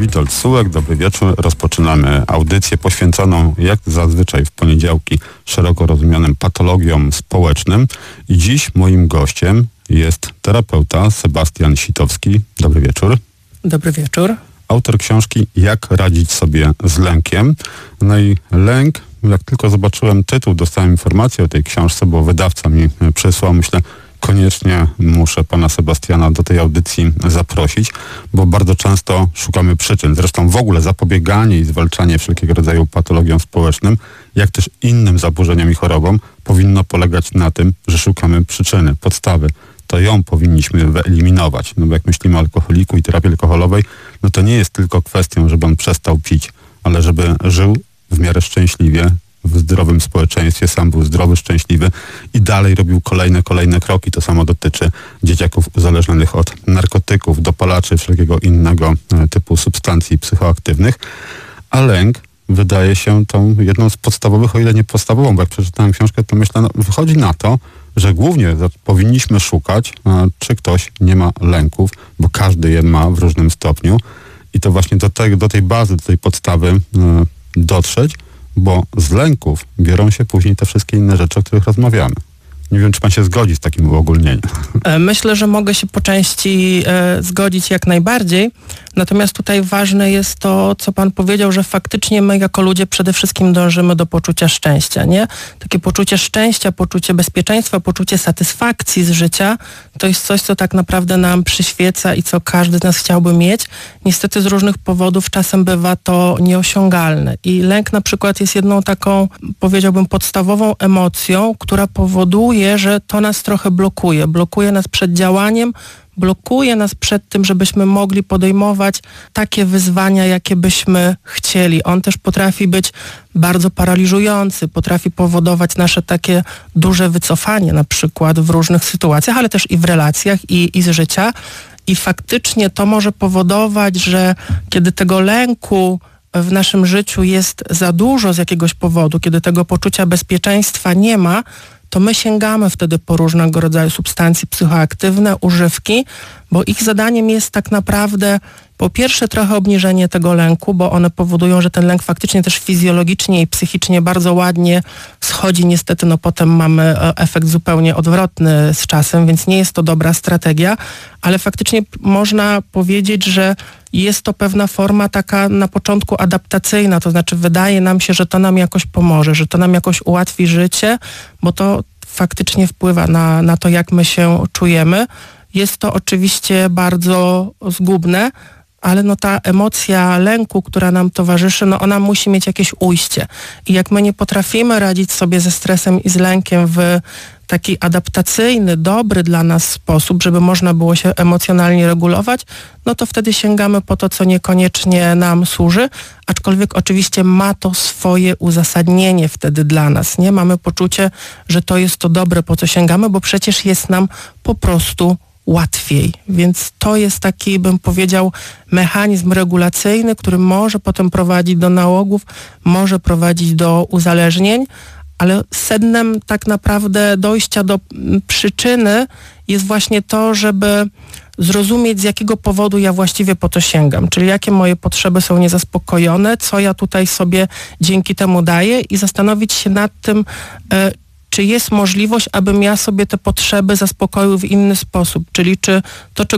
Witold Sułek, dobry wieczór. Rozpoczynamy audycję poświęconą, jak zazwyczaj w poniedziałki, szeroko rozumianym patologiom społecznym. I dziś moim gościem jest terapeuta Sebastian Sitowski. Dobry wieczór. Dobry wieczór. Autor książki Jak radzić sobie z lękiem. No i lęk, jak tylko zobaczyłem tytuł, dostałem informację o tej książce, bo wydawca mi przysłał, myślę, koniecznie muszę pana Sebastiana do tej audycji zaprosić, bo bardzo często szukamy przyczyn. Zresztą w ogóle zapobieganie i zwalczanie wszelkiego rodzaju patologiom społecznym, jak też innym zaburzeniom i chorobom, powinno polegać na tym, że szukamy przyczyny, podstawy. To ją powinniśmy wyeliminować. No bo jak myślimy o alkoholiku i terapii alkoholowej, no to nie jest tylko kwestią, żeby on przestał pić, ale żeby żył w miarę szczęśliwie, w zdrowym społeczeństwie, sam był zdrowy, szczęśliwy i dalej robił kolejne kroki. To samo dotyczy dzieciaków uzależnionych od narkotyków, dopalaczy, wszelkiego innego typu substancji psychoaktywnych. A lęk wydaje się tą jedną z podstawowych, o ile nie podstawową, bo jak przeczytałem książkę, to myślę, no, wychodzi na to, że głównie powinniśmy szukać, czy ktoś nie ma lęków, bo każdy je ma w różnym stopniu i to właśnie do tej bazy, do tej podstawy dotrzeć, bo z lęków biorą się później te wszystkie inne rzeczy, o których rozmawiamy. Nie wiem, czy pan się zgodzi z takim uogólnieniem. Myślę, że mogę się po części zgodzić jak najbardziej. Natomiast tutaj ważne jest to, co pan powiedział, że faktycznie my jako ludzie przede wszystkim dążymy do poczucia szczęścia, nie? Takie poczucie szczęścia, poczucie bezpieczeństwa, poczucie satysfakcji z życia, to jest coś, co tak naprawdę nam przyświeca i co każdy z nas chciałby mieć. Niestety z różnych powodów czasem bywa to nieosiągalne. I lęk na przykład jest jedną taką, powiedziałbym, podstawową emocją, która powoduje, że to nas trochę blokuje. Blokuje nas przed działaniem, blokuje nas przed tym, żebyśmy mogli podejmować takie wyzwania, jakie byśmy chcieli. On też potrafi być bardzo paraliżujący, potrafi powodować nasze takie duże wycofanie na przykład w różnych sytuacjach, ale też i w relacjach i z życia. I faktycznie to może powodować, że kiedy tego lęku w naszym życiu jest za dużo z jakiegoś powodu, kiedy tego poczucia bezpieczeństwa nie ma, to my sięgamy wtedy po różnego rodzaju substancje psychoaktywne, używki, bo ich zadaniem jest tak naprawdę po pierwsze trochę obniżenie tego lęku, bo one powodują, że ten lęk faktycznie też fizjologicznie i psychicznie bardzo ładnie schodzi. Niestety potem mamy efekt zupełnie odwrotny z czasem, więc nie jest to dobra strategia, ale faktycznie można powiedzieć, że jest to pewna forma taka na początku adaptacyjna, to znaczy wydaje nam się, że to nam jakoś pomoże, że to nam jakoś ułatwi życie, bo to faktycznie wpływa na to, jak my się czujemy. Jest to oczywiście bardzo zgubne, ale ta emocja lęku, która nam towarzyszy, ona musi mieć jakieś ujście. I jak my nie potrafimy radzić sobie ze stresem i z lękiem w taki adaptacyjny, dobry dla nas sposób, żeby można było się emocjonalnie regulować, to wtedy sięgamy po to, co niekoniecznie nam służy, aczkolwiek oczywiście ma to swoje uzasadnienie wtedy dla nas, nie? Mamy poczucie, że to jest to dobre, po co sięgamy, bo przecież jest nam po prostu łatwiej. Więc to jest taki, bym powiedział, mechanizm regulacyjny, który może potem prowadzić do nałogów, może prowadzić do uzależnień, ale sednem tak naprawdę dojścia do przyczyny jest właśnie to, żeby zrozumieć, z jakiego powodu ja właściwie po to sięgam, czyli jakie moje potrzeby są niezaspokojone, co ja tutaj sobie dzięki temu daję i zastanowić się nad tym, czy jest możliwość, abym ja sobie te potrzeby zaspokoił w inny sposób, czyli czy to, czego